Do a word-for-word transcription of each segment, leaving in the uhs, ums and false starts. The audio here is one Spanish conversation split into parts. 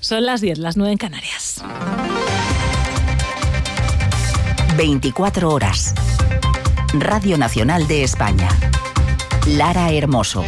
Son las diez, las nueve en Canarias. veinticuatro horas. Radio Nacional de España. Lara Hermoso.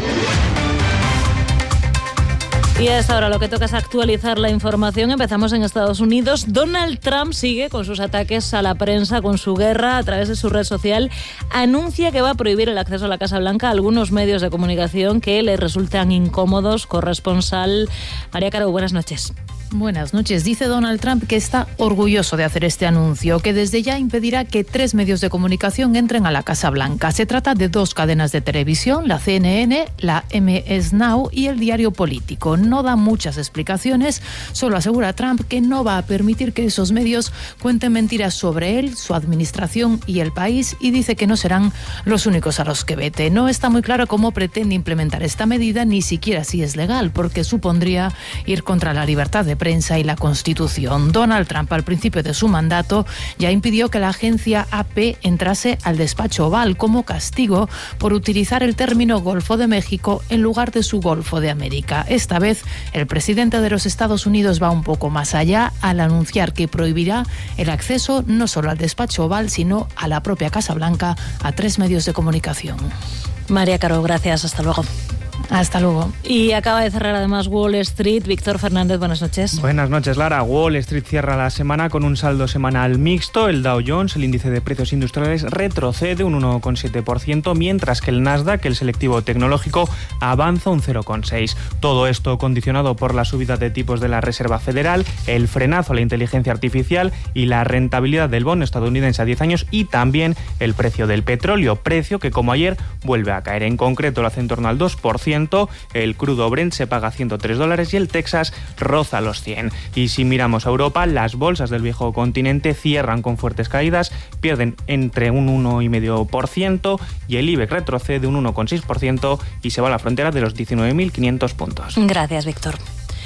Y a esta hora lo que toca es actualizar la información. Empezamos en Estados Unidos. Donald Trump sigue con sus ataques a la prensa, con su guerra a través de su red social. Anuncia que va a prohibir el acceso a la Casa Blanca a algunos medios de comunicación que le resultan incómodos. Corresponsal María Caro, buenas noches. Buenas noches. Dice Donald Trump que está orgulloso de hacer este anuncio, que desde ya impedirá que tres medios de comunicación entren a la Casa Blanca. Se trata de dos cadenas de televisión, la C N N, la M S Now y el Diario Político. No da muchas explicaciones, solo asegura Trump que no va a permitir que esos medios cuenten mentiras sobre él, su administración y el país, y dice que no serán los únicos a los que vete. No está muy claro cómo pretende implementar esta medida, ni siquiera si es legal, porque supondría ir contra la libertad de prensa y la Constitución. Donald Trump, al principio de su mandato, ya impidió que la agencia A P entrase al despacho Oval como castigo por utilizar el término Golfo de México en lugar de su Golfo de América. Esta vez, el presidente de los Estados Unidos va un poco más allá al anunciar que prohibirá el acceso no solo al despacho Oval, sino a la propia Casa Blanca a tres medios de comunicación. María Caro, gracias. Hasta luego. Hasta luego. Y acaba de cerrar además Wall Street. Víctor Fernández, buenas noches. Buenas noches, Lara. Wall Street cierra la semana con un saldo semanal mixto. El Dow Jones, el índice de precios industriales, retrocede un uno coma siete por ciento, mientras que el Nasdaq, el selectivo tecnológico, avanza un cero coma seis por ciento. Todo esto condicionado por la subida de tipos de la Reserva Federal, el frenazo a la inteligencia artificial y la rentabilidad del bono estadounidense a diez años, y también el precio del petróleo, precio que como ayer vuelve a caer. En concreto lo hace en torno al dos por ciento. El crudo Brent se paga ciento tres dólares y el Texas roza los cien. Y si miramos a Europa, las bolsas del viejo continente cierran con fuertes caídas, pierden entre un uno coma cinco por ciento y el IBEX retrocede un uno coma seis por ciento y se va a la frontera de los diecinueve mil quinientos puntos. Gracias, Víctor.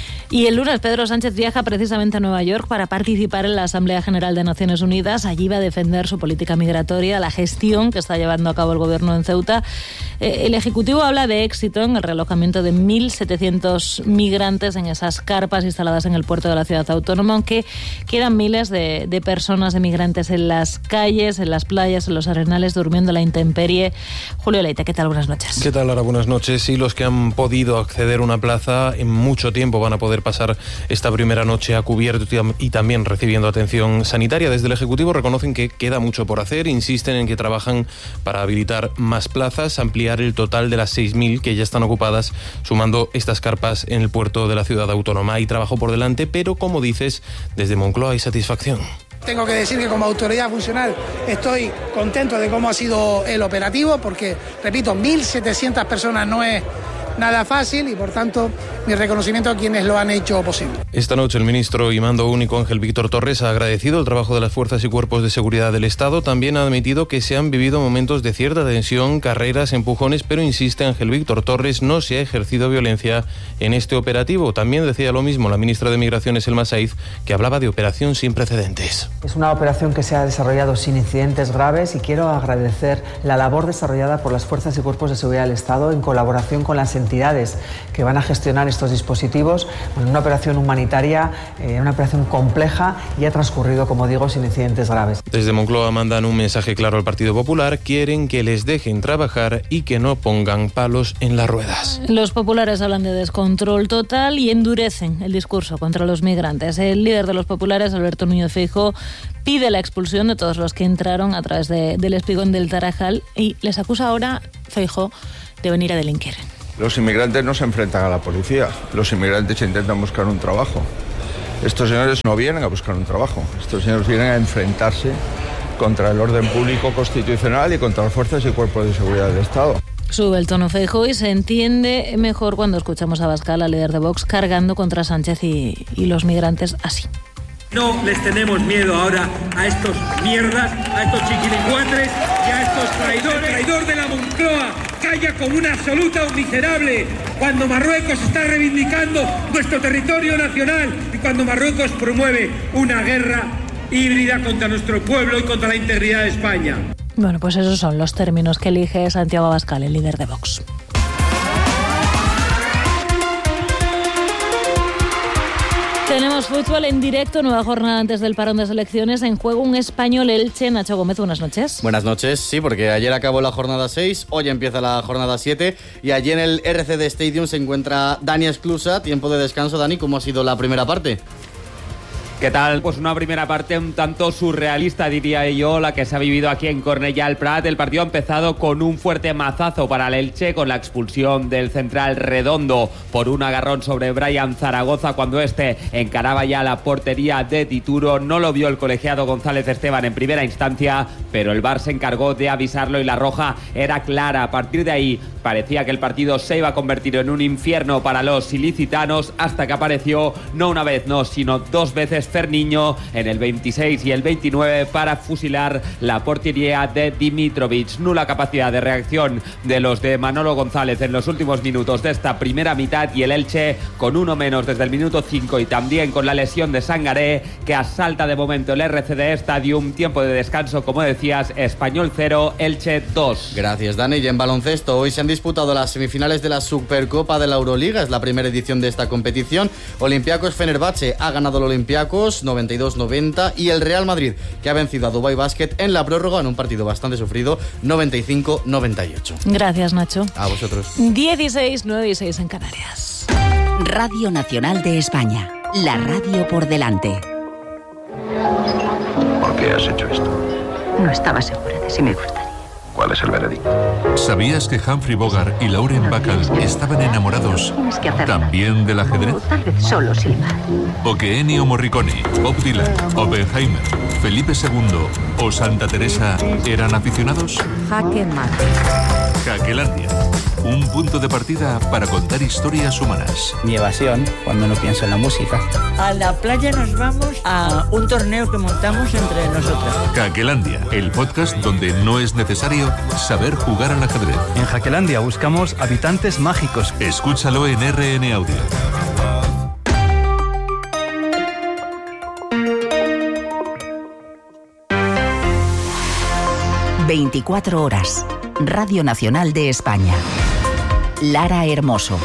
Y el lunes Pedro Sánchez viaja precisamente a Nueva York para participar en la Asamblea General de Naciones Unidas. Allí va a defender su política migratoria, la gestión que está llevando a cabo el gobierno en Ceuta. Eh, el Ejecutivo habla de éxito en el relojamiento de mil setecientos migrantes en esas carpas instaladas en el puerto de la ciudad autónoma, aunque quedan miles de, de personas, de migrantes en las calles, en las playas, en los arenales, durmiendo a la intemperie. Julio Leite, ¿qué tal? Buenas noches. ¿Qué tal, Lara? Buenas noches. Sí, los que han podido acceder a una plaza en mucho tiempo van a poder pasar esta primera noche a cubierto y también recibiendo atención sanitaria. Desde el Ejecutivo reconocen que queda mucho por hacer, insisten en que trabajan para habilitar más plazas, ampliar el total de las seis mil que ya están ocupadas, sumando estas carpas en el puerto de la ciudad autónoma. Hay trabajo por delante, pero como dices, desde Moncloa hay satisfacción. Tengo que decir que como autoridad funcional estoy contento de cómo ha sido el operativo, porque, repito, mil setecientas personas no es nada fácil y, por tanto, mi reconocimiento a quienes lo han hecho posible. Esta noche el ministro y mando único Ángel Víctor Torres ha agradecido el trabajo de las fuerzas y cuerpos de seguridad del Estado. También ha admitido que se han vivido momentos de cierta tensión, carreras, empujones, pero insiste Ángel Víctor Torres, no se ha ejercido violencia en este operativo. También decía lo mismo la ministra de Migraciones, Elma Saiz, que hablaba de operación sin precedentes. Es una operación que se ha desarrollado sin incidentes graves y quiero agradecer la labor desarrollada por las fuerzas y cuerpos de seguridad del Estado en colaboración con las entidades que van a gestionar estos dispositivos. Bueno, una operación humanitaria, eh, una operación compleja y ha transcurrido, como digo, sin incidentes graves. Desde Moncloa mandan un mensaje claro al Partido Popular, quieren que les dejen trabajar y que no pongan palos en las ruedas. Los populares hablan de descontrol total y endurecen el discurso contra los migrantes. El líder de los populares, Alberto Núñez Feijóo, pide la expulsión de todos los que entraron a través de, del espigón del Tarajal y les acusa ahora, Feijóo, de venir a delinquir. Los inmigrantes no se enfrentan a la policía, los inmigrantes intentan buscar un trabajo. Estos señores no vienen a buscar un trabajo, estos señores vienen a enfrentarse contra el orden público constitucional y contra las fuerzas y cuerpos de seguridad del Estado. Sube el tono Feijóo y se entiende mejor cuando escuchamos a Abascal, al líder de Vox, cargando contra Sánchez y, y los migrantes así. No les tenemos miedo ahora a estos mierdas, a estos chiquilicuatres y a estos traidores. El traidor de la Moncloa calla como una absoluta miserable cuando Marruecos está reivindicando nuestro territorio nacional y cuando Marruecos promueve una guerra híbrida contra nuestro pueblo y contra la integridad de España. Bueno, pues esos son los términos que elige Santiago Abascal, el líder de Vox. Tenemos fútbol en directo, nueva jornada antes del parón de selecciones. En juego un español Elche. Nacho Gómez, buenas noches. Buenas noches, sí, porque ayer acabó la jornada seis, hoy empieza la jornada siete y allí en el R C D Stadium se encuentra Dani Esclusa. Tiempo de descanso. Dani, ¿cómo ha sido la primera parte? ¿Qué tal? Pues una primera parte un tanto surrealista, diría yo, la que se ha vivido aquí en Cornellà al Prat. El partido ha empezado con un fuerte mazazo para el Elche, con la expulsión del central Redondo por un agarrón sobre Brian Zaragoza cuando este encaraba ya la portería de Tituro. No lo vio el colegiado González Esteban en primera instancia, pero el V A R se encargó de avisarlo y la roja era clara. A partir de ahí parecía que el partido se iba a convertir en un infierno para los ilicitanos, hasta que apareció, no una vez, no, sino dos veces Ferniño en el veintiséis y el veintinueve para fusilar la portería de Dimitrovic. Nula capacidad de reacción de los de Manolo González en los últimos minutos de esta primera mitad, y el Elche con uno menos desde el minuto cinco y también con la lesión de Sangaré, que asalta de momento el R C D Stadium. Tiempo de descanso, como decías, Español cero, Elche dos. Gracias, Dani. Y en baloncesto, hoy se han disputado las semifinales de la Supercopa de la Euroliga. Es la primera edición de esta competición. Olympiacos Fenerbahce ha ganado el Olympiacos noventa y dos noventa, y el Real Madrid, que ha vencido a Dubai Basket en la prórroga en un partido bastante sufrido, noventa y cinco noventa y ocho. Gracias, Nacho. A vosotros. dieciséis, nueve y seis en Canarias. Radio Nacional de España, la radio por delante. ¿Por qué has hecho esto? No estaba segura de si me gustaría. ¿Cuál es el veredicto? ¿Sabías que Humphrey Bogart y Lauren Bacall estaban enamorados también del ajedrez? O tal vez solo silbar. ¿O que Ennio Morricone, Bob Dylan, Oppenheimer, Felipe segundo o Santa Teresa eran aficionados? Jaque mate. Jaquelandia, un punto de partida para contar historias humanas. Mi evasión, cuando no pienso en la música. A la playa nos vamos a un torneo que montamos entre nosotros. Jaquelandia, el podcast donde no es necesario saber jugar al ajedrez. En Jaquelandia buscamos habitantes mágicos. Escúchalo en R N Audio. veinticuatro horas. Radio Nacional de España. Lara Hermoso.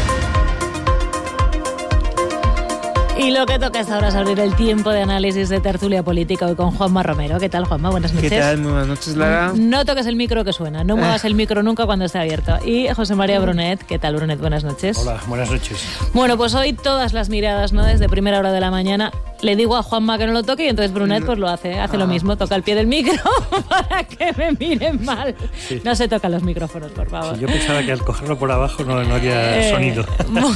Y lo que toca hasta ahora es abrir el tiempo de análisis de tertulia política hoy con Juanma Romero. ¿Qué tal, Juanma? Buenas noches. ¿Qué tal? Muy buenas noches, Lara. No toques el micro que suena, no muevas el micro nunca cuando esté abierto. Y José María Brunet. ¿Qué tal, Brunet? Buenas noches. Hola, buenas noches. Bueno, pues hoy todas las miradas, ¿no? Desde primera hora de la mañana. Le digo a Juanma que no lo toque y entonces Brunet pues lo hace, hace ah. lo mismo, toca el pie del micro para que me miren mal. Sí. No se tocan los micrófonos, por favor. Sí, yo pensaba que al cogerlo por abajo no, no había eh, sonido.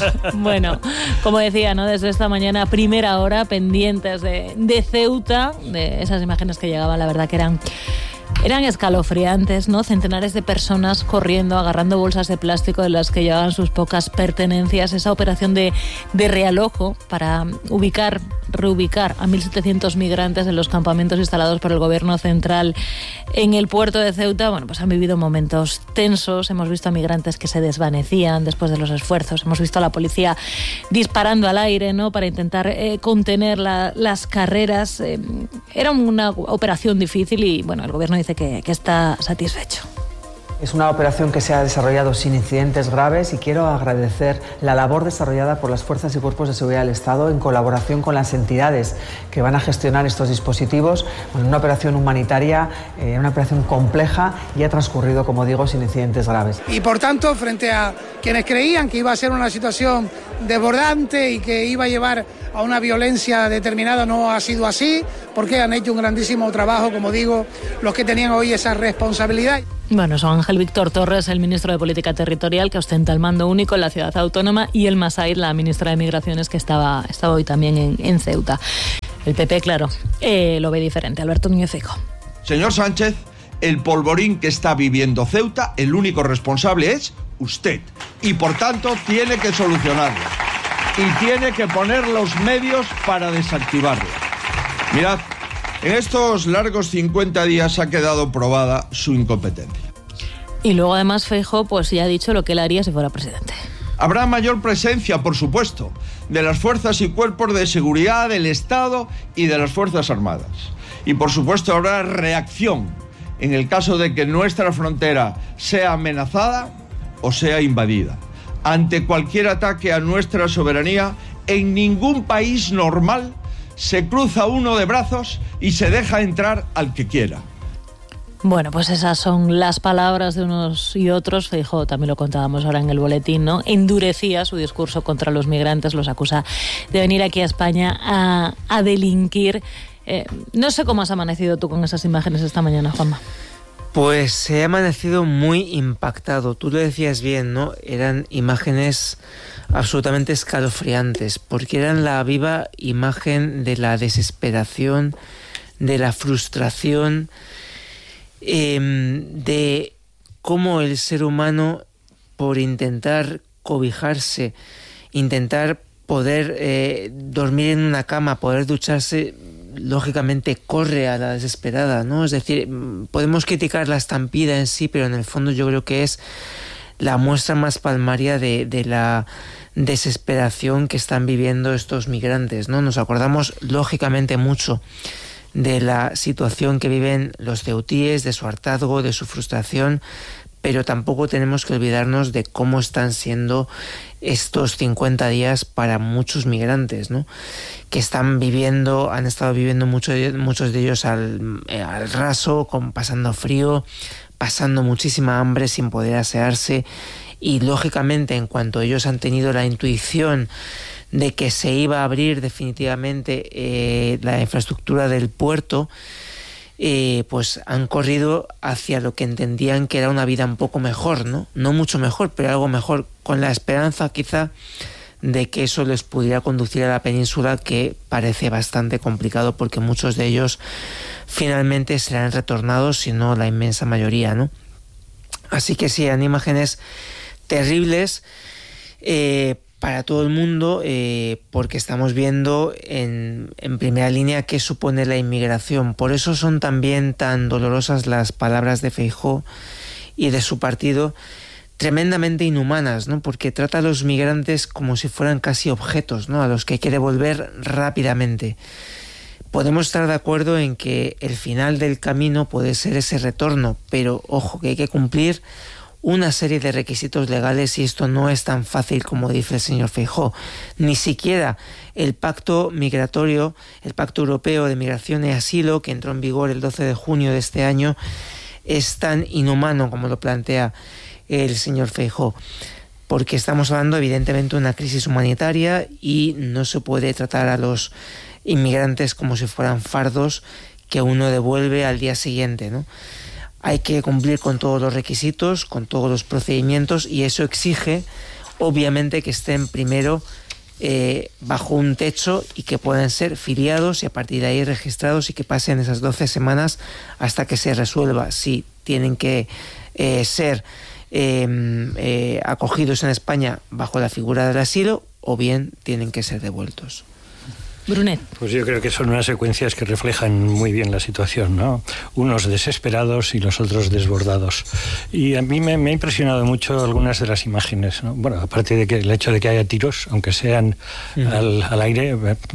Bueno, como decía, ¿no? Desde esta mañana, primera hora, pendientes de, de Ceuta, de esas imágenes que llegaban, la verdad que eran... Eran escalofriantes, ¿no? Centenares de personas corriendo, agarrando bolsas de plástico de las que llevaban sus pocas pertenencias. Esa operación de, de realojo para ubicar, reubicar a mil setecientos migrantes en los campamentos instalados por el gobierno central en el puerto de Ceuta. Bueno, pues han vivido momentos tensos. Hemos visto a migrantes que se desvanecían después de los esfuerzos. Hemos visto a la policía disparando al aire, ¿no? Para intentar eh, contener la, las carreras. Eh, era una operación difícil y, bueno, el gobierno dice que, que está satisfecho. Es una operación que se ha desarrollado sin incidentes graves y quiero agradecer la labor desarrollada por las fuerzas y cuerpos de seguridad del Estado en colaboración con las entidades que van a gestionar estos dispositivos. Bueno, una operación humanitaria, eh, una operación compleja y ha transcurrido, como digo, sin incidentes graves. Y por tanto, frente a quienes creían que iba a ser una situación desbordante y que iba a llevar a una violencia determinada, no ha sido así, porque han hecho un grandísimo trabajo, como digo, los que tenían hoy esa responsabilidad. Bueno, son Ángel Víctor Torres, el ministro de Política Territorial, que ostenta el mando único en la ciudad autónoma, y Elma Said, la ministra de Migraciones, que estaba, estaba hoy también en, en Ceuta. El P P, claro, eh, lo ve diferente. Alberto Núñez Feijóo. Señor Sánchez, el polvorín que está viviendo Ceuta, el único responsable es usted. Y por tanto tiene que solucionarlo. Y tiene que poner los medios para desactivarlo. Mirad, en estos largos cincuenta días ha quedado probada su incompetencia. Y luego además Feijóo pues ya ha dicho lo que él haría si fuera presidente. Habrá mayor presencia, por supuesto, de las fuerzas y cuerpos de seguridad del Estado y de las Fuerzas Armadas. Y por supuesto habrá reacción en el caso de que nuestra frontera sea amenazada o sea invadida. Ante cualquier ataque a nuestra soberanía, En ningún país normal se cruza uno de brazos y se deja entrar al que quiera. Bueno, pues esas son las palabras de unos y otros. Feijóo, también lo contábamos ahora en el boletín, ¿no? Endurecía su discurso contra los migrantes, los acusa de venir aquí a España a, a delinquir. Eh, no sé cómo has amanecido tú con esas imágenes esta mañana, Juanma. Pues he amanecido muy impactado. Tú lo decías bien, ¿no? Eran imágenes absolutamente escalofriantes, porque eran la viva imagen de la desesperación, de la frustración, eh, de cómo el ser humano, por intentar cobijarse, intentar poder eh, dormir en una cama, poder ducharse, lógicamente corre a la desesperada, ¿no? Es decir, podemos criticar la estampida en sí, pero en el fondo yo creo que es la muestra más palmaria de, de la desesperación que están viviendo estos migrantes, ¿no? Nos acordamos lógicamente mucho de la situación que viven los ceutíes, de su hartazgo, de su frustración, pero tampoco tenemos que olvidarnos de cómo están siendo estos cincuenta días para muchos migrantes, ¿no? Que están viviendo, han estado viviendo mucho, muchos de ellos al, al raso, con, pasando frío, pasando muchísima hambre sin poder asearse, y lógicamente en cuanto ellos han tenido la intuición de que se iba a abrir definitivamente eh, la infraestructura del puerto, Eh, pues han corrido hacia lo que entendían que era una vida un poco mejor, ¿no? No mucho mejor, pero algo mejor, con la esperanza quizá de que eso les pudiera conducir a la península, que parece bastante complicado porque muchos de ellos finalmente serán retornados, si no la inmensa mayoría, ¿no? Así que sí, eran imágenes terribles eh, para todo el mundo, eh, porque estamos viendo en, en primera línea qué supone la inmigración. Por eso son también tan dolorosas las palabras de Feijóo y de su partido, tremendamente inhumanas, ¿no? Porque trata a los migrantes como si fueran casi objetos, ¿no? A los que hay que devolver rápidamente. Podemos estar de acuerdo en que el final del camino puede ser ese retorno, pero ojo, que hay que cumplir una serie de requisitos legales, y esto no es tan fácil como dice el señor Feijóo. Ni siquiera el pacto migratorio, el pacto europeo de migración y asilo, que entró en vigor el doce de junio de este año, es tan inhumano como lo plantea el señor Feijóo, porque estamos hablando evidentemente de una crisis humanitaria y no se puede tratar a los inmigrantes como si fueran fardos que uno devuelve al día siguiente, ¿no? Hay que cumplir con todos los requisitos, con todos los procedimientos, y eso exige, obviamente, que estén primero eh, bajo un techo y que puedan ser filiados y a partir de ahí registrados, y que pasen esas doce semanas hasta que se resuelva si tienen que eh, ser eh, eh, acogidos en España bajo la figura del asilo o bien tienen que ser devueltos. Brunet. Pues yo creo que son unas secuencias que reflejan muy bien la situación, ¿no? Unos desesperados y los otros desbordados. Y a mí me, me ha impresionado mucho algunas de las imágenes, ¿no? Bueno, aparte de que el hecho de que haya tiros, aunque sean uh-huh. al, al aire,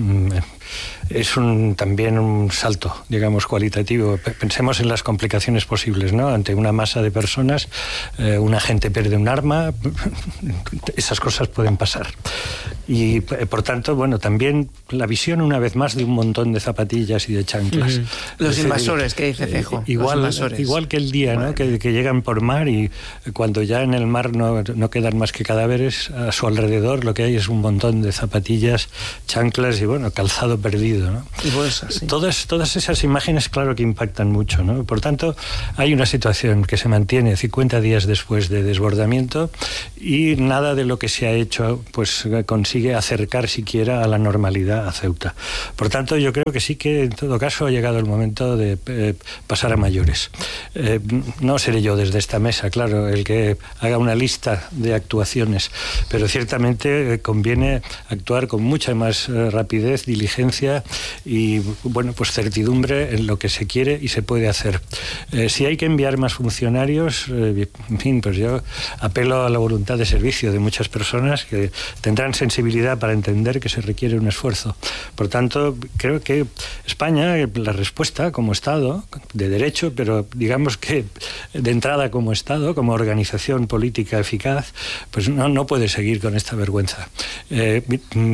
es un, también un salto, digamos, cualitativo. Pensemos en las complicaciones posibles, ¿no? Ante una masa de personas, eh, una gente pierde un arma, esas cosas pueden pasar. Y por tanto, bueno, también la visión una vez más de un montón de zapatillas y de chanclas. Mm. Los es invasores, ¿qué dice Feijóo? Igual, igual que el día, ¿no? Que, que llegan por mar y cuando ya en el mar no, no quedan más que cadáveres, a su alrededor lo que hay es un montón de zapatillas, chanclas y, bueno, calzado perdido, ¿no? Y bolsas, sí. Todas, todas esas imágenes, claro que impactan mucho, ¿no? Por tanto, hay una situación que se mantiene cincuenta días después de desbordamiento y nada de lo que se ha hecho pues consigue acercar siquiera a la normalidad a Ceuta. Por tanto, yo creo que sí que en todo caso ha llegado el momento de eh, pasar a mayores. Eh, no seré yo desde esta mesa, claro, el que haga una lista de actuaciones, pero ciertamente eh, conviene actuar con mucha más eh, rapidez, diligencia y, bueno, pues certidumbre en lo que se quiere y se puede hacer. Eh, si hay que enviar más funcionarios, eh, en fin, pues yo apelo a la voluntad de servicio de muchas personas que tendrán sensibilidad para entender que se requiere un esfuerzo. Por tanto, creo que España, la respuesta como Estado, de derecho, pero digamos que de entrada como Estado, como organización política eficaz, pues no, no puede seguir con esta vergüenza. Eh,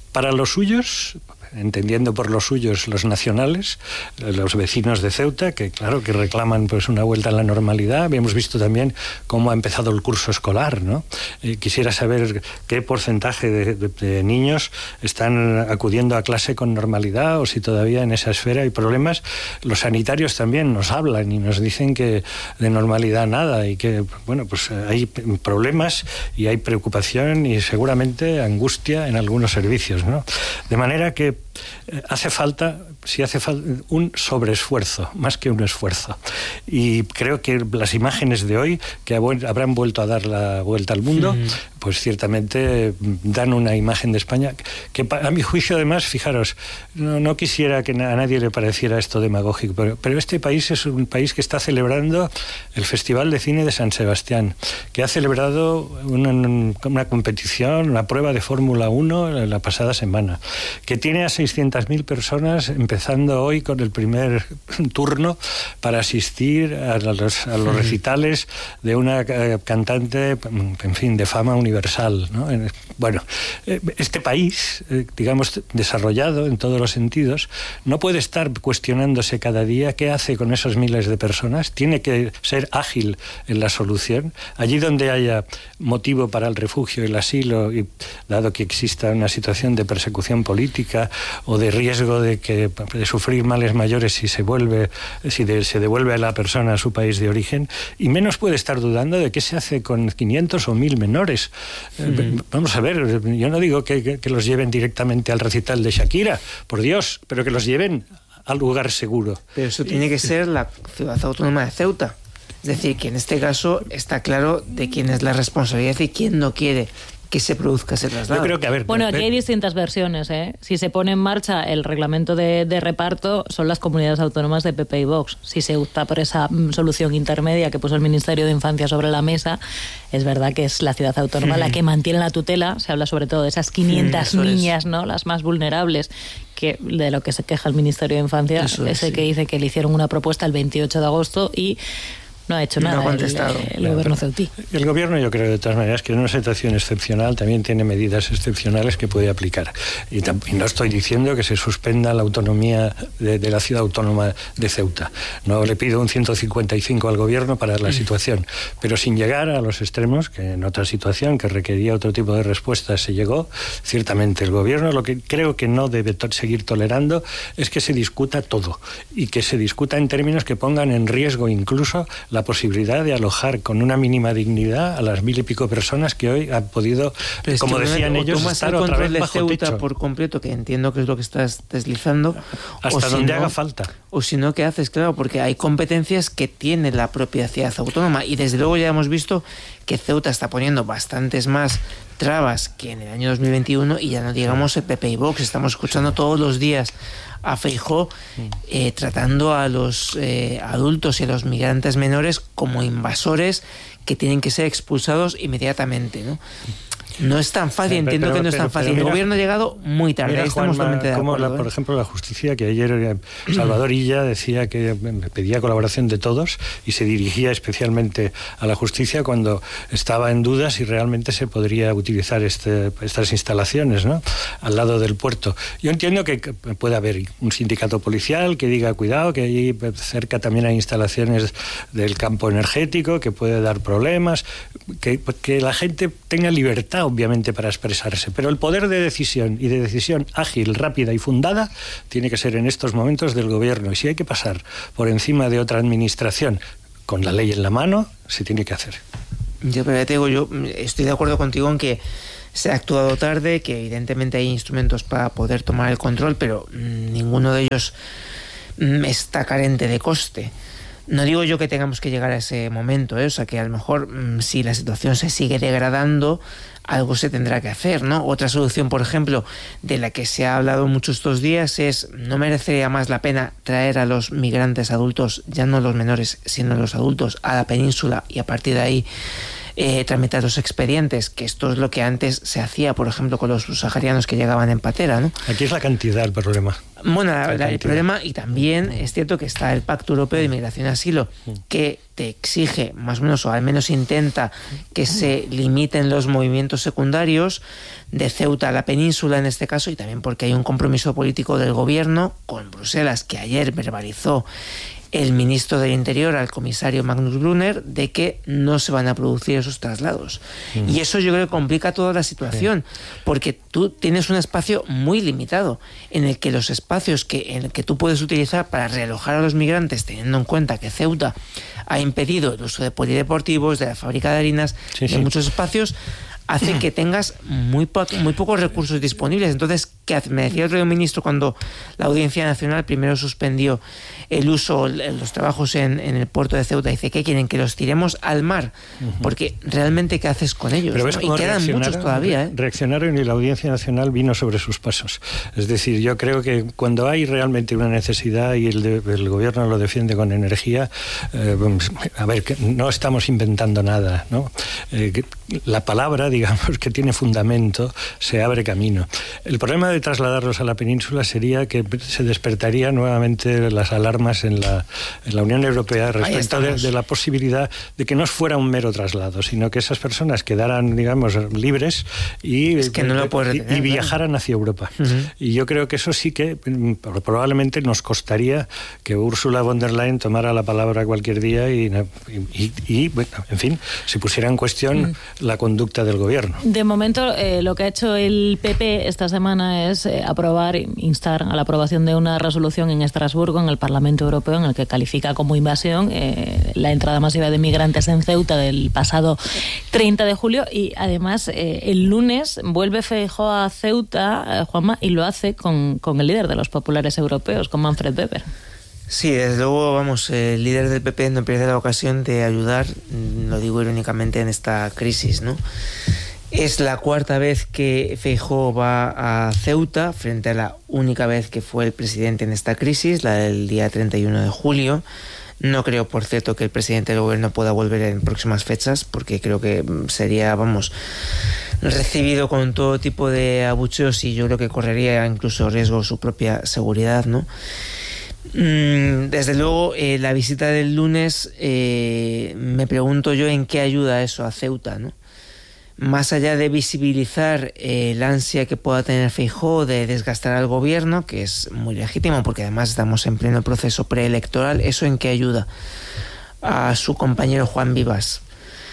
para los suyos, entendiendo por los suyos los nacionales, los vecinos de Ceuta, que claro que reclaman pues una vuelta a la normalidad. Hemos visto también cómo ha empezado el curso escolar, ¿no? Eh, quisiera saber qué porcentaje de, de, de niños están acudiendo a clase con normalidad o si todavía en esa esfera hay problemas. Los sanitarios también nos hablan y nos dicen que de normalidad nada y que, bueno, pues hay problemas y hay preocupación y seguramente angustia en algunos servicios, ¿no? De manera que hace falta, si hace falta, un sobreesfuerzo, más que un esfuerzo. Y creo que las imágenes de hoy, que habrán vuelto a dar la vuelta al mundo, sí, pues ciertamente dan una imagen de España que, a mi juicio, además, fijaros, no, no quisiera que a nadie le pareciera esto demagógico, pero, pero este país es un país que está celebrando el Festival de Cine de San Sebastián, que ha celebrado una, una competición, una prueba de Fórmula uno la pasada semana, que tiene a seiscientas mil personas empezando hoy con el primer turno para asistir a los, a los recitales de una cantante, en fin, de fama universal, ¿no? Bueno, este país, digamos, desarrollado en todos los sentidos, no puede estar cuestionándose cada día qué hace con esos miles de personas. Tiene que ser ágil en la solución. Allí donde haya motivo para el refugio y el asilo, y dado que exista una situación de persecución política o de riesgo de que de sufrir males mayores si se vuelve si de, se devuelve a la persona a su país de origen, y menos puede estar dudando de qué se hace con quinientos o mil menores. Mm. Eh, vamos a ver, yo no digo que, que, que los lleven directamente al recital de Shakira, por Dios, pero que los lleven al lugar seguro. Pero eso tiene que ser la ciudad autónoma de Ceuta. Es decir, que en este caso está claro de quién es la responsabilidad y quién no quiere que se produzca ese traslado. Yo creo que, a ver, bueno, aquí hay distintas versiones, ¿eh? Si se pone en marcha el reglamento de, de reparto, son las comunidades autónomas de P P y Vox. Si se opta por esa mm, solución intermedia que puso el Ministerio de Infancia sobre la mesa, es verdad que es la ciudad autónoma mm. la que mantiene la tutela. Se habla sobre todo de esas quinientas mm, niñas, ¿no? Las más vulnerables, que de lo que se queja el Ministerio de Infancia, eso ese es, que sí. dice que le hicieron una propuesta el veintiocho de agosto y no ha hecho nada no ha contestado. el, el no, gobierno ceutí. El gobierno, yo creo de todas maneras que en una situación excepcional también tiene medidas excepcionales que puede aplicar. Y, y no estoy diciendo que se suspenda la autonomía de, de la ciudad autónoma de Ceuta. No le pido un ciento cincuenta y cinco al gobierno para la situación, pero sin llegar a los extremos, que en otra situación que requería otro tipo de respuesta se llegó. Ciertamente el gobierno lo que creo que no debe to- seguir tolerando es que se discuta todo y que se discuta en términos que pongan en riesgo incluso la la posibilidad de alojar con una mínima dignidad a las mil y pico personas que hoy han podido, como decían ellos, estar otra vez bajo techo. Por completo, que entiendo que es lo que estás deslizando. Hasta o donde si no, haga falta. O si no, ¿qué haces? Claro, porque hay competencias que tiene la propia ciudad autónoma y desde luego ya hemos visto que Ceuta está poniendo bastantes más trabas que en el año dos mil veintiuno y ya no digamos el P P y Vox. Estamos escuchando todos los días a Feijóo eh, tratando a los eh, adultos y a los migrantes menores como invasores que tienen que ser expulsados inmediatamente, ¿no? No es tan fácil, sí, pero, entiendo que no es tan pero, fácil. Mira, el gobierno ha llegado muy tarde, mira, ahí estamos Juanma, totalmente de como acuerdo. La, ¿eh? por ejemplo, la justicia, que ayer eh, Salvador Illa decía que pedía colaboración de todos y se dirigía especialmente a la justicia cuando estaba en duda si realmente se podría utilizar este, estas instalaciones, ¿no?, al lado del puerto. Yo entiendo que puede haber un sindicato policial que diga, cuidado, que allí cerca también hay instalaciones del campo energético, que puede dar problemas, que, que la gente tenga libertad, obviamente, para expresarse, pero el poder de decisión y de decisión ágil, rápida y fundada tiene que ser en estos momentos del gobierno, y si hay que pasar por encima de otra administración con la ley en la mano, se tiene que hacer. Yo, pero te digo, yo estoy de acuerdo contigo en que se ha actuado tarde, que evidentemente hay instrumentos para poder tomar el control, pero mmm, ninguno de ellos mmm, está carente de coste. No digo yo que tengamos que llegar a ese momento, ¿eh? O sea, que a lo mejor mmm, si la situación se sigue degradando, algo se tendrá que hacer, ¿no? Otra solución, por ejemplo, de la que se ha hablado mucho estos días es, ¿no merecería más la pena traer a los migrantes adultos, ya no los menores, sino los adultos, a la península y a partir de ahí eh, tramitar los expedientes? Que esto es lo que antes se hacía, por ejemplo, con los subsaharianos que llegaban en patera, ¿no? Aquí es la cantidad el problema. Bueno, la, la, el problema, y también es cierto que está el Pacto Europeo de Inmigración y Asilo, que te exige, más o menos, o al menos intenta que se limiten los movimientos secundarios de Ceuta a la península en este caso, y también porque hay un compromiso político del gobierno con Bruselas, que ayer verbalizó el ministro del Interior al comisario Magnus Brunner, de que no se van a producir esos traslados. Mm. Y eso yo creo que complica toda la situación, sí. porque tú tienes un espacio muy limitado, en el que los espacios que, en el que tú puedes utilizar para realojar a los migrantes, teniendo en cuenta que Ceuta ha impedido el uso de polideportivos, de la fábrica de harinas, sí, de sí. muchos espacios, hace que tengas muy, po muy pocos recursos disponibles. Entonces, ¿qué hace? Me decía el otro ministro cuando la Audiencia Nacional primero suspendió el uso, los trabajos en, en el puerto de Ceuta. Dice, ¿qué quieren? Que los tiremos al mar. Uh-huh. Porque realmente, ¿qué haces con ellos? Pero ves, ¿no? Y quedan muchos todavía. ¿eh? Reaccionaron y la Audiencia Nacional vino sobre sus pasos. Es decir, yo creo que cuando hay realmente una necesidad y el, de, el gobierno lo defiende con energía, eh, a ver, que no estamos inventando nada, ¿no? Eh, que la palabra, digamos, que tiene fundamento, se abre camino. El problema de trasladarlos a la península sería que se despertaría nuevamente las alarmas en la, en la Unión Europea respecto de, de la posibilidad de que no fuera un mero traslado, sino que esas personas quedaran, digamos, libres y, es que no lo puedes retener, y, y viajaran hacia Europa. Uh-huh. Y yo creo que eso sí que probablemente nos costaría que Ursula von der Leyen tomara la palabra cualquier día y, y, y bueno, en fin, se pusiera en cuestión uh-huh. la conducta del gobierno. De momento, eh, lo que ha hecho el P P esta semana es eh, aprobar, instar a la aprobación de una resolución en Estrasburgo, en el Parlamento Europeo, en el que califica como invasión eh, la entrada masiva de migrantes en Ceuta del pasado treinta de julio, y además eh, el lunes vuelve Feijóo a Ceuta, eh, Juanma, y lo hace con, con el líder de los populares europeos, con Manfred Weber. Sí, desde luego, vamos, el líder del P P no pierde la ocasión de ayudar, lo digo irónicamente, en esta crisis, ¿no? Es la cuarta vez que Feijóo va a Ceuta, frente a la única vez que fue el presidente en esta crisis, la del día treinta y uno de julio. No creo, por cierto, que el presidente del gobierno pueda volver en próximas fechas, porque creo que sería, vamos, recibido con todo tipo de abucheos, y yo creo que correría incluso riesgo su propia seguridad, ¿no? Desde luego, eh, la visita del lunes, eh, me pregunto yo en qué ayuda eso a Ceuta, ¿no? Más allá de visibilizar eh, el ansia que pueda tener Feijóo de desgastar al gobierno, que es muy legítimo porque además estamos en pleno proceso preelectoral, ¿eso en qué ayuda a su compañero Juan Vivas?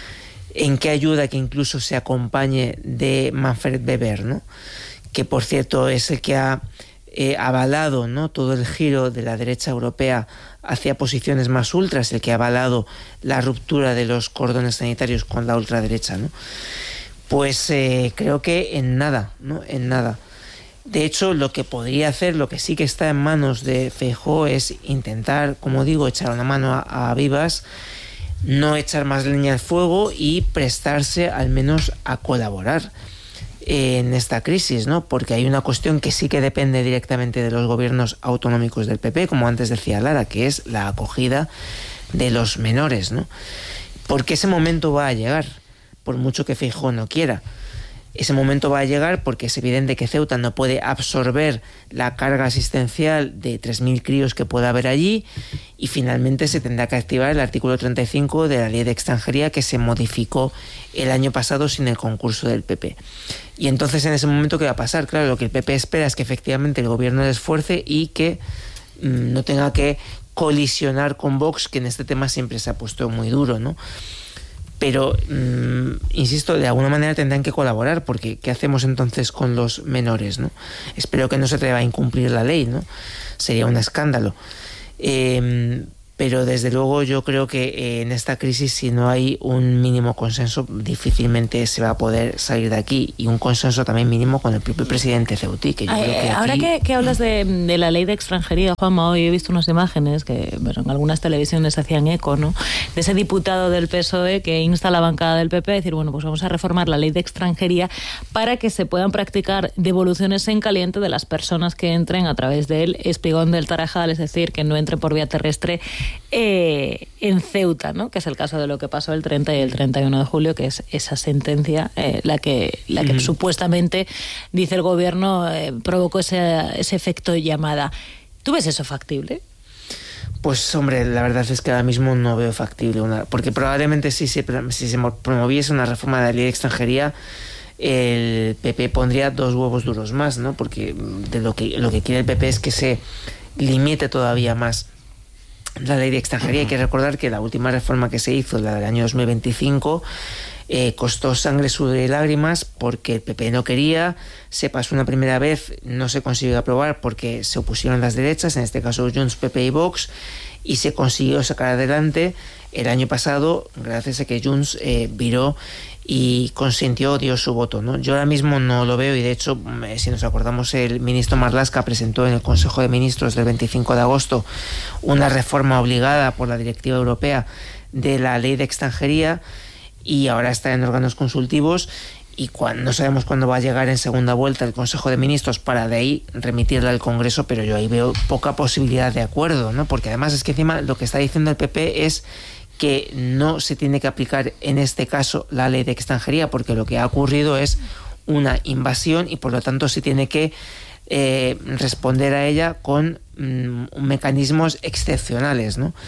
¿En qué ayuda que incluso se acompañe de Manfred Weber, ¿no? Que por cierto es el que ha eh, avalado, ¿no?, todo el giro de la derecha europea hacia posiciones más ultras, el que ha avalado la ruptura de los cordones sanitarios con la ultraderecha, ¿no? Pues eh, creo que en nada, ¿no? En nada. De hecho, lo que podría hacer, lo que sí que está en manos de Feijóo, es intentar, como digo, echar una mano a, a Vivas, no echar más leña al fuego y prestarse al menos a colaborar en esta crisis, ¿no? Porque hay una cuestión que sí que depende directamente de los gobiernos autonómicos del P P, como antes decía Lara, que es la acogida de los menores, ¿no? Porque ese momento va a llegar, por mucho que Feijóo no quiera. Ese momento va a llegar porque es evidente que Ceuta no puede absorber la carga asistencial de tres mil críos que pueda haber allí, y finalmente se tendrá que activar el artículo treinta y cinco de la Ley de Extranjería, que se modificó el año pasado sin el concurso del P P. Y entonces, en ese momento, ¿qué va a pasar? Claro, lo que el P P espera es que efectivamente el gobierno se esfuerce y que mmm, no tenga que colisionar con Vox, que en este tema siempre se ha puesto muy duro, ¿no? Pero, mmm, insisto, de alguna manera tendrán que colaborar, porque ¿qué hacemos entonces con los menores, no? Espero que no se atreva a incumplir la ley, ¿no? Sería un escándalo. Eh, pero desde luego yo creo que eh, en esta crisis, si no hay un mínimo consenso, difícilmente se va a poder salir de aquí, y un consenso también mínimo con el propio presidente ceutí, que yo Ay, creo que ahora aquí... que, que hablas de, de la ley de extranjería, Juanma, hoy he visto unas imágenes que, bueno, en algunas televisiones hacían eco, ¿no?, de ese diputado del P S O E que insta a la bancada del P P a decir, bueno, pues vamos a reformar la ley de extranjería para que se puedan practicar devoluciones en caliente de las personas que entren a través del espigón del Tarajal, es decir, que no entren por vía terrestre eh, en Ceuta, ¿no? Que es el caso de lo que pasó el treinta y el treinta y uno de julio, que es esa sentencia eh, la que, la que mm. supuestamente, dice el gobierno, eh, provocó ese, ese efecto de llamada. ¿Tú ves eso factible? Pues hombre, la verdad es que ahora mismo no veo factible una, porque probablemente si se, si se promoviese una reforma de la ley de extranjería, el P P pondría dos huevos duros más, ¿no? Porque de lo que lo que quiere el P P es que se limite todavía más la ley de extranjería. Hay que recordar que la última reforma que se hizo, la del año dos mil veinticinco, eh, costó sangre, sudor y lágrimas porque el P P no quería, se pasó una primera vez, no se consiguió aprobar porque se opusieron las derechas, en este caso Junts, P P y Vox, y se consiguió sacar adelante el año pasado gracias a que Junts eh, viró y consintió, dio su voto, ¿no? Yo ahora mismo no lo veo y de hecho, si nos acordamos, el ministro Marlaska presentó en el Consejo de Ministros del veinticinco de agosto una reforma obligada por la Directiva Europea de la Ley de Extranjería y ahora está en órganos consultivos y cuando, no sabemos cuándo va a llegar en segunda vuelta el Consejo de Ministros para de ahí remitirla al Congreso, pero yo ahí veo poca posibilidad de acuerdo, ¿no? Porque además es que encima lo que está diciendo el P P es que no se tiene que aplicar en este caso la ley de extranjería porque lo que ha ocurrido es una invasión y por lo tanto se tiene que eh, responder a ella con mm, mecanismos excepcionales, ¿no?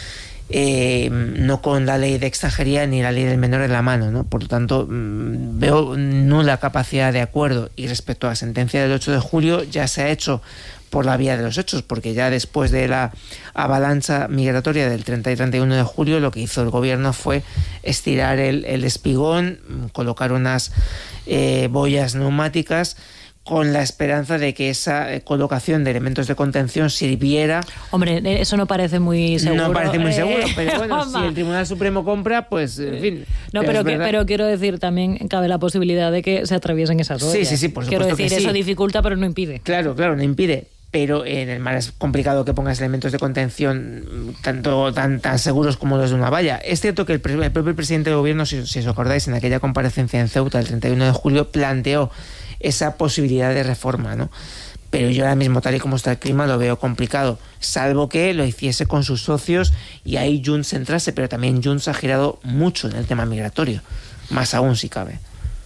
Eh, no con la ley de extranjería ni la ley del menor en la mano, ¿no? Por lo tanto, mmm, veo nula capacidad de acuerdo y respecto a la sentencia del ocho de julio ya se ha hecho por la vía de los hechos, porque ya después de la avalancha migratoria del treinta y treinta y uno de julio, lo que hizo el gobierno fue estirar el, el espigón, colocar unas eh, boyas neumáticas con la esperanza de que esa colocación de elementos de contención sirviera... Hombre, eso no parece muy seguro. No parece muy seguro, eh, pero bueno, si el Tribunal Supremo compra, pues, en fin... No, pero, que, pero quiero decir, también cabe la posibilidad de que se atraviesen esas boyas. Sí, sí, sí, por supuesto. Quiero decir, que sí. Eso dificulta, pero no impide. Claro, claro, no impide. Pero en el mar es complicado que pongas elementos de contención tanto tan, tan seguros como los de una valla. Es cierto que el, el propio presidente del gobierno, si, si os acordáis, en aquella comparecencia en Ceuta el treinta y uno de julio, planteó esa posibilidad de reforma, ¿no? Pero yo ahora mismo, tal y como está el clima, lo veo complicado, salvo que lo hiciese con sus socios y ahí Junts entrase, pero también Junts ha girado mucho en el tema migratorio, más aún si cabe.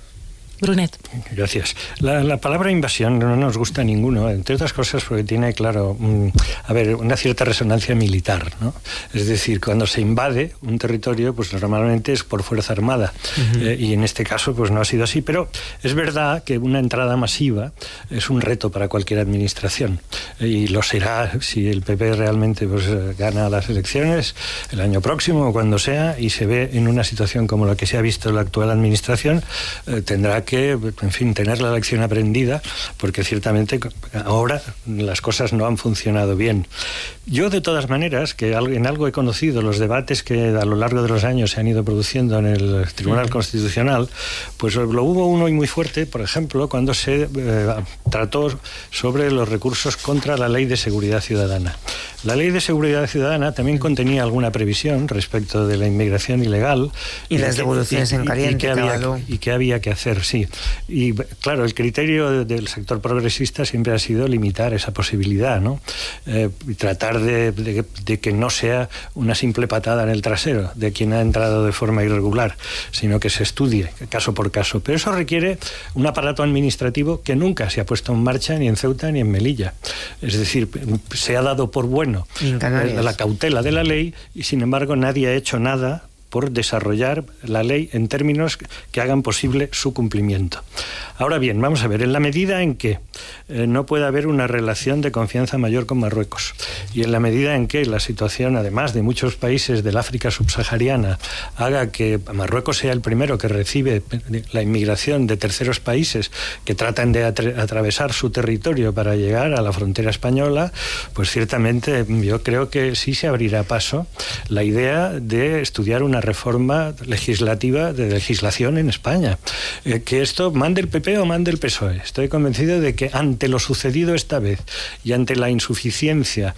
Brunet. Gracias. La, la palabra invasión no nos gusta a ninguno, entre otras cosas porque tiene, claro, mm, a ver, una cierta resonancia militar, ¿no? Es decir, cuando se invade un territorio, pues normalmente es por fuerza armada, uh-huh. eh, y en este caso pues no ha sido así, pero es verdad que una entrada masiva es un reto para cualquier administración, eh, y lo será si el P P realmente pues gana las elecciones el año próximo o cuando sea y se ve en una situación como la que se ha visto en la actual administración, eh, tendrá que que, en fin, tener la lección aprendida, porque ciertamente ahora las cosas no han funcionado bien. Yo, de todas maneras, que en algo he conocido los debates que a lo largo de los años se han ido produciendo en el Tribunal Constitucional, pues lo hubo uno y muy fuerte, por ejemplo, cuando se eh, trató sobre los recursos contra la Ley de Seguridad Ciudadana. La Ley de Seguridad Ciudadana también contenía alguna previsión respecto de la inmigración ilegal. Y, y las devoluciones en caliente. Y qué había, y qué había que hacer, sí. Y claro, el criterio del sector progresista siempre ha sido limitar esa posibilidad, ¿no? Eh, y tratar de, de, de que no sea una simple patada en el trasero de quien ha entrado de forma irregular, sino que se estudie caso por caso. Pero eso requiere un aparato administrativo que nunca se ha puesto en marcha ni en Ceuta ni en Melilla. Es decir, se ha dado por bueno la cautela de la ley y sin embargo nadie ha hecho nada por desarrollar la ley en términos que hagan posible su cumplimiento. Ahora bien, vamos a ver, en la medida en que eh, no puede haber una relación de confianza mayor con Marruecos y en la medida en que la situación, además de muchos países del África subsahariana, haga que Marruecos sea el primero que recibe la inmigración de terceros países que tratan de atra- atravesar su territorio para llegar a la frontera española, pues ciertamente yo creo que sí se abrirá paso la idea de estudiar una reforma legislativa de legislación en España. Eh, que esto mande el P P o mande el P S O E. Estoy convencido de que ante lo sucedido esta vez y ante la insuficiencia